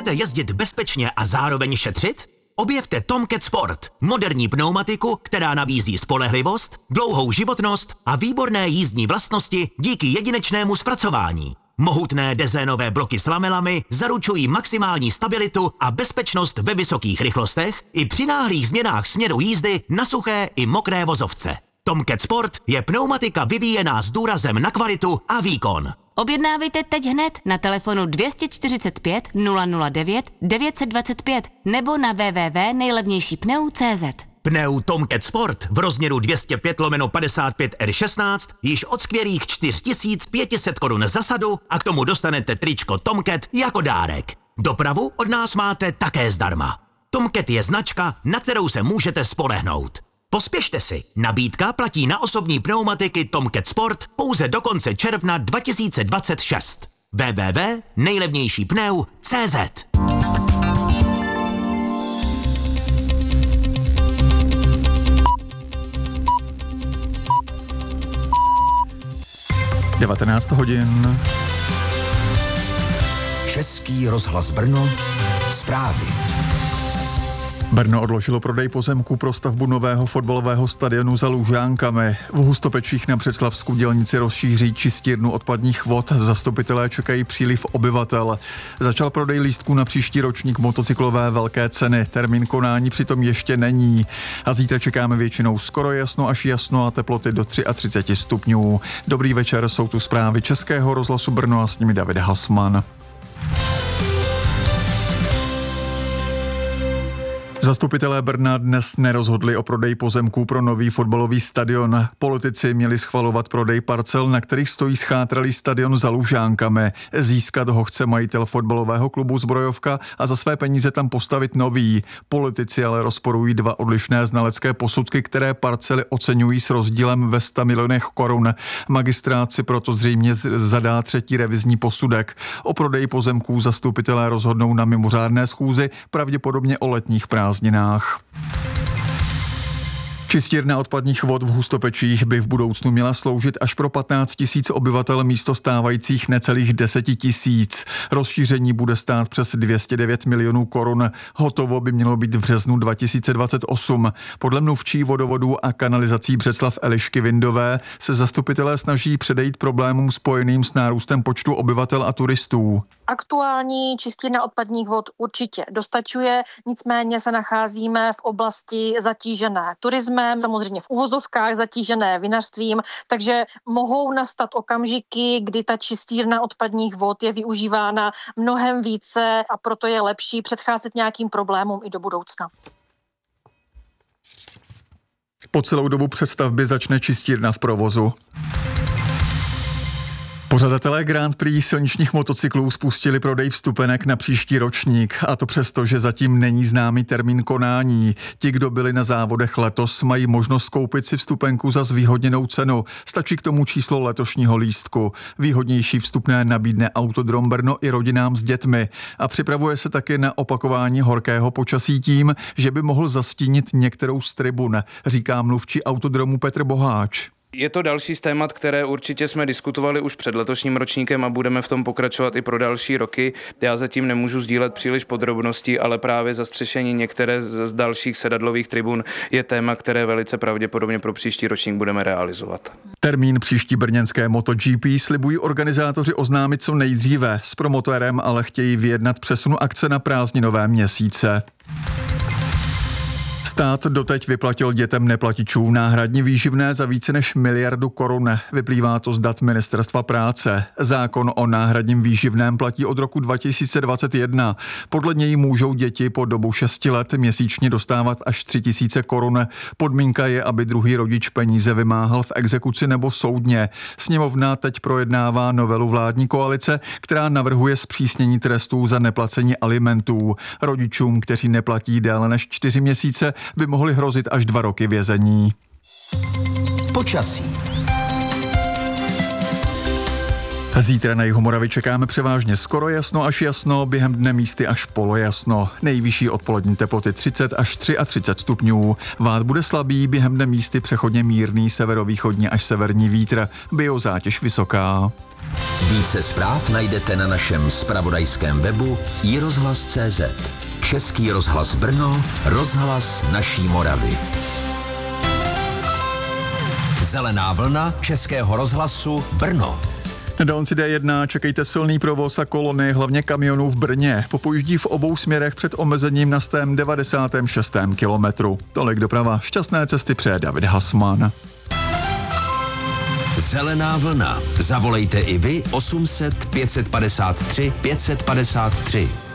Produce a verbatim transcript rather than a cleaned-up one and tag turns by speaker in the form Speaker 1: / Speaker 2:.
Speaker 1: Chcete jezdit bezpečně a zároveň šetřit? Objevte Tomcat Sport, moderní pneumatiku, která nabízí spolehlivost, dlouhou životnost a výborné jízdní vlastnosti díky jedinečnému zpracování. Mohutné dezénové bloky s lamelami zaručují maximální stabilitu a bezpečnost ve vysokých rychlostech i při náhlých změnách směru jízdy na suché i mokré vozovce. Tomcat Sport je pneumatika vyvíjená s důrazem na kvalitu a výkon.
Speaker 2: Objednávejte teď hned na telefonu dvě čtyřicet pět nula nula devět devět dva pět nebo na w w w tečka nejlevnější pneu tečka cz.
Speaker 1: Pneu Tomcat Sport v rozměru dvě stě pět lomeno padesát pět R šestnáct již od skvělých čtyři tisíce pět set korun za sadu a k tomu dostanete tričko Tomcat jako dárek. Dopravu od nás máte také zdarma. Tomcat je značka, na kterou se můžete spolehnout. Pospěšte si, nabídka platí na osobní pneumatiky Tomcat Sport pouze do konce června dva tisíce dvacet šest. w w w tečka nejlevnější pneu tečka cz.
Speaker 3: devatenáct hodin.
Speaker 4: Český rozhlas Brno, zprávy.
Speaker 3: Brno odložilo prodej pozemků pro stavbu nového fotbalového stadionu za Lužánkami. V Hustopečích na Břeclavsku dělníci rozšíří čistírnu odpadních vod. Zastupitelé čekají příliv obyvatel. Začal prodej lístků na příští ročník motocyklové velké ceny. Termín konání přitom ještě není. A zítra čekáme většinou skoro jasno až jasno a teploty do třicet tři stupňů. Dobrý večer, jsou tu zprávy Českého rozhlasu Brno a s nimi David Hasman. Zastupitelé Brna dnes nerozhodli o prodeji pozemků pro nový fotbalový stadion. Politici měli schvalovat prodej parcel, na kterých stojí schátralý stadion za Lužánkami. Získat ho chce majitel fotbalového klubu Zbrojovka a za své peníze tam postavit nový. Politici ale rozporují dva odlišné znalecké posudky, které parcely oceňují s rozdílem ve sta milionech korun. Magistrát si proto zřejmě zadá třetí revizní posudek. O prodeji pozemků zastupitelé rozhodnou na mimořádné schůzi, pravděpodobně o letních prázdninách. Čistírna odpadních vod v Hustopečích by v budoucnu měla sloužit až pro patnáct tisíc obyvatel místo stávajících necelých deset tisíc. Rozšíření bude stát přes dvě stě devět milionů korun. Hotovo by mělo být v březnu dva tisíce dvacet osm. Podle mluvčí vodovodů a kanalizací Břeclav Elišky Vindové se zastupitelé snaží předejít problémům spojeným s nárůstem počtu obyvatel a turistů.
Speaker 5: Aktuální čistírna odpadních vod určitě dostačuje, nicméně se nacházíme v oblasti zatížené turismem, samozřejmě v uvozovkách zatížené vinařstvím, takže mohou nastat okamžiky, kdy ta čistírna odpadních vod je využívána mnohem více a proto je lepší předcházet nějakým problémům i do budoucna.
Speaker 3: Po celou dobu přestavby začne čistírna v provozu. Pořadatelé Grand Prix silničních motocyklů spustili prodej vstupenek na příští ročník, a to přesto, že zatím není známý termín konání. Ti, kdo byli na závodech letos, mají možnost koupit si vstupenku za zvýhodněnou cenu. Stačí k tomu číslo letošního lístku. Výhodnější vstupné nabídne Autodrom Brno i rodinám s dětmi a připravuje se taky na opakování horkého počasí tím, že by mohl zastínit některou z tribun, říká mluvčí Autodromu Petr Boháč.
Speaker 6: Je to další z témat, které určitě jsme diskutovali už před letošním ročníkem a budeme v tom pokračovat i pro další roky. Já zatím nemůžu sdílet příliš podrobností, ale právě zastřešení některé z dalších sedadlových tribun je téma, které velice pravděpodobně pro příští ročník budeme realizovat.
Speaker 3: Termín příští brněnské MotoGP slibují organizátoři oznámit co nejdříve. S promotérem ale chtějí vyjednat přesunu akce na prázdninové měsíce. Stát doteď vyplatil dětem neplatičů náhradní výživné za více než miliardu korun. Vyplývá to z dat Ministerstva práce. Zákon o náhradním výživném platí od roku dva tisíce dvacet jedna. Podle něj můžou děti po dobu šesti let měsíčně dostávat až tři tisíce korun. Podmínka je, aby druhý rodič peníze vymáhal v exekuci nebo soudně. Sněmovna teď projednává novelu vládní koalice, která navrhuje zpřísnění trestů za neplacení alimentů. Rodičům, kteří neplatí déle než čtyři měsíce, by mohly hrozit až dva roky vězení.
Speaker 4: Počasí.
Speaker 3: Zítra na Jihomoravě čekáme převážně skoro jasno až jasno, během dne místy až polojasno. Nejvyšší odpolední teploty třicet až třicet tři stupňů. Vád bude slabý, během dne místy přechodně mírný severovýchodní až severní vítr, biozátěž vysoká.
Speaker 4: Více zpráv najdete na našem zpravodajském webu i rozhlas tečka cé zet. Český rozhlas Brno, rozhlas naší Moravy. Zelená vlna Českého rozhlasu Brno.
Speaker 3: Na dálnici D jedna čekejte silný provoz a kolony, hlavně kamionů v Brně. Popojíždí v obou směrech před omezením na stém devadesátém šestém kilometru. Tolik doprava, šťastné cesty přeje David Hasman.
Speaker 4: Zelená vlna. Zavolejte i vy osm set pět set padesát tři pět set padesát tři.